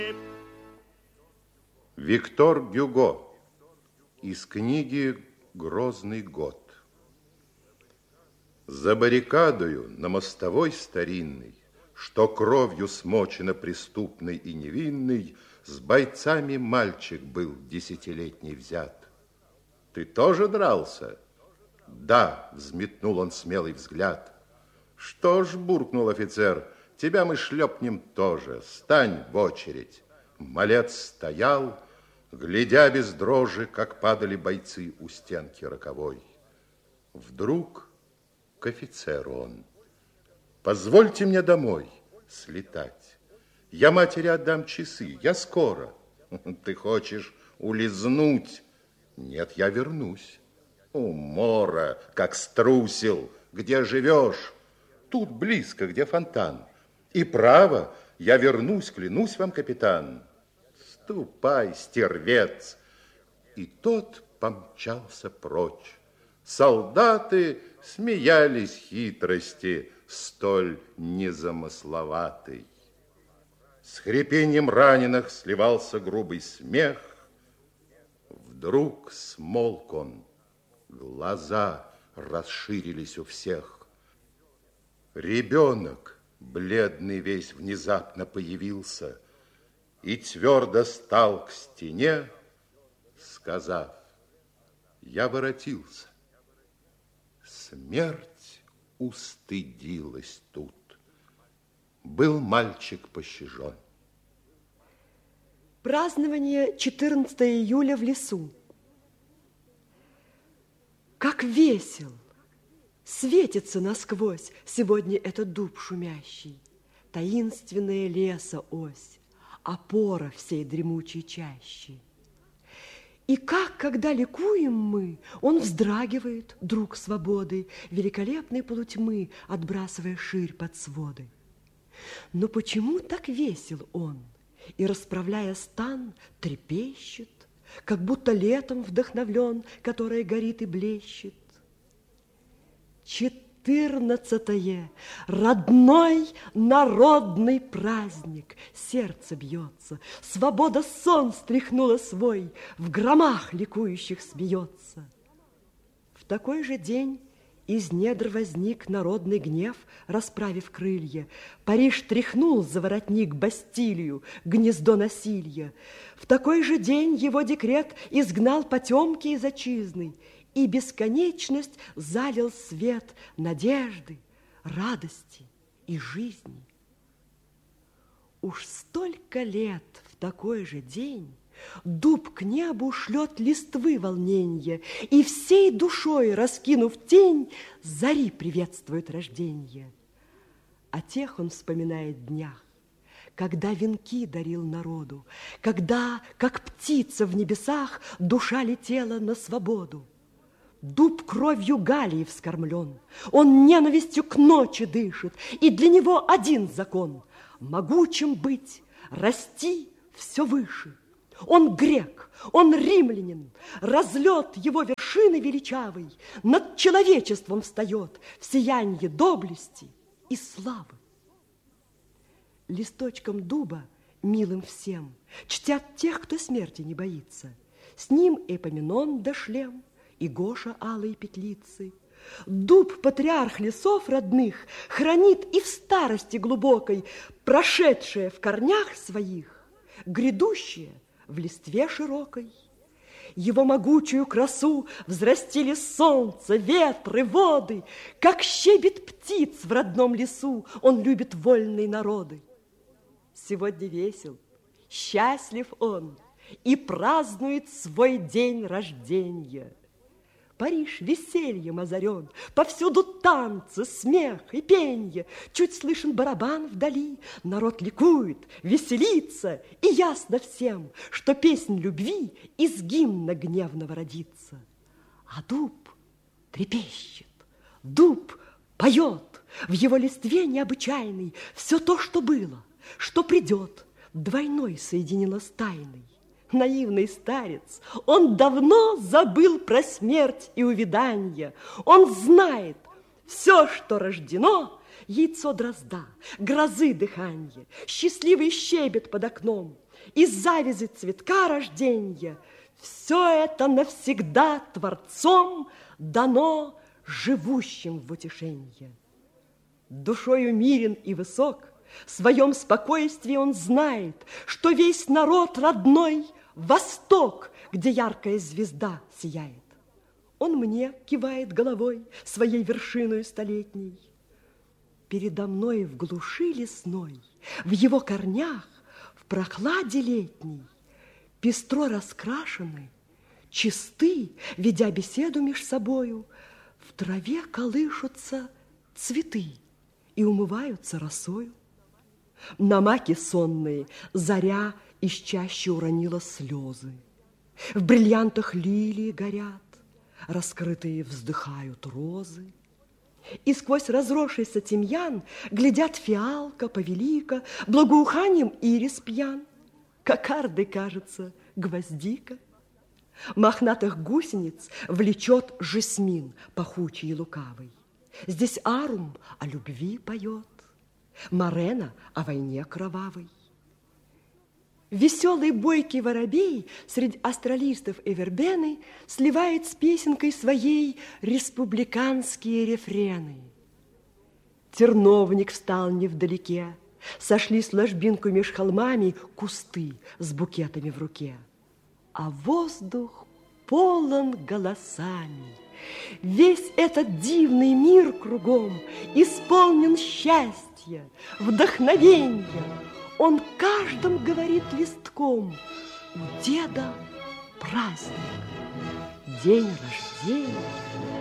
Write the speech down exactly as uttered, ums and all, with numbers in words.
Виктор Гюго из книги «Грозный год». За баррикадою на мостовой старинной, что кровью смочено преступный и невинный, с бойцами мальчик был десятилетний взят. Ты тоже дрался? Да, взметнул он смелый взгляд. Что ж, буркнул офицер, тебя мы шлепнем тоже, стань в очередь. Малец стоял, глядя без дрожи, как падали бойцы у стенки роковой. Вдруг к офицеру он: позвольте мне домой слетать. Я матери отдам часы, я скоро. Ты хочешь улизнуть? Нет, я вернусь. Умора, как струсил. Где живешь? Тут близко, где фонтан. И право, я вернусь, клянусь вам, капитан. Ступай, стервец. И тот помчался прочь. Солдаты смеялись хитрости столь незамысловатой. С хрипением раненых сливался грубый смех. Вдруг смолк он, глаза расширились у всех. Ребенок, бледный весь, внезапно появился и твердо стал к стене, сказав: я воротился. Смерть устыдилась тут. Был мальчик пощажен. Празднование четырнадцатого июля в лесу. Как весел, светится насквозь сегодня этот дуб шумящий, таинственная леса ось, опора всей дремучей чащи. И как, когда ликуем мы, он вздрагивает, друг свободы, великолепной полутьмы, отбрасывая ширь под своды. Но почему так весел он, и, расправляя стан, трепещет, как будто летом вдохновлен, которое горит и блещет? Четырнадцатое, родной народный праздник, сердце бьется, свобода сон стряхнула свой, в громах ликующих смеется. В такой же день из недр возник народный гнев, расправив крылья. Париж тряхнул за воротник Бастилию, гнездо насилия. В такой же день его декрет изгнал потемки из отчизны, и бесконечность залил свет надежды, радости и жизни. Уж столько лет в такой же день дуб к небу шлет листвы волненья, и всей душой, раскинув тень, зари приветствует рожденье. О тех он вспоминает днях, когда венки дарил народу, когда, как птица в небесах, душа летела на свободу. Дуб кровью Галлии вскормлен, он ненавистью к ночи дышит, и для него один закон – могучим быть, расти все выше. Он грек, он римлянин, разлет его вершины величавый над человечеством встает в сиянье доблести и славы. Листочком дуба, милым всем, чтят тех, кто смерти не боится. С ним Эпоминон да шлем, и Гоша алые петлицы. Дуб, патриарх лесов родных, хранит и в старости глубокой прошедшее в корнях своих, грядущее в листве широкой. Его могучую красу взрастили солнце, ветры, воды. Как щебет птиц в родном лесу, он любит вольные народы. Сегодня весел, счастлив он и празднует свой день рождения. Париж весельем озарен, повсюду танцы, смех и пенье. Чуть слышен барабан вдали, народ ликует, веселится, и ясно всем, что песнь любви из гимна гневного родится. А дуб трепещет, дуб поет, в его листве необычайной все то, что было, что придет, двойной соединено с тайной. Наивный старец, он давно забыл про смерть и увяданье. Он знает, все, что рождено, яйцо дрозда, грозы дыханье, счастливый щебет под окном, из завязи цветка рожденья, все это навсегда Творцом дано живущим в утешенье. Душою мирен и высок, в своем спокойствии он знает, что весь народ родной — Восток, где яркая звезда сияет. Он мне кивает головой своей вершиною столетней. Передо мной в глуши лесной, в его корнях, в прохладе летней, пестро раскрашены, чисты, ведя беседу меж собою, в траве колышутся цветы и умываются росою. На маке сонные заря из чащи уронила слезы. В бриллиантах лилии горят, раскрытые вздыхают розы. И сквозь разросшийся тимьян глядят фиалка, повелика, благоуханием ирис пьян. Кокарды, кажется, гвоздика. Мохнатых гусениц влечет жасмин, пахучий и лукавый. Здесь арум о любви поет, морена о войне кровавой. Веселый бойкий воробей среди астралистов и вербены сливает с песенкой своей республиканские рефрены. Терновник встал невдалеке, сошли с ложбинку меж холмами кусты с букетами в руке. А воздух полон голосами. Весь этот дивный мир кругом исполнен счастья, вдохновенья. Он каждым говорит листком: у деда праздник, день рождения.